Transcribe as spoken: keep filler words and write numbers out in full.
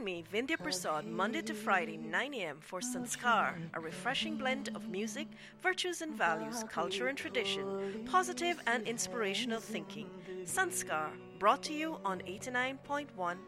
me, Vindhya Prasad, Monday to Friday, nine a m for Sanskar, a refreshing blend of music, virtues and values, culture and tradition, positive and inspirational thinking. Sanskar, brought to you on eighty-nine point one